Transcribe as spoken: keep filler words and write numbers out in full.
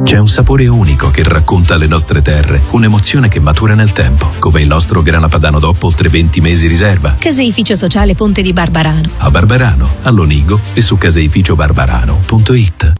C'è un sapore unico che racconta le nostre terre, un'emozione che matura nel tempo, come il nostro grana padano dopo oltre venti mesi riserva. Caseificio Sociale Ponte di Barbarano. A Barbarano, a Lonigo e su caseificio barbarano punto it.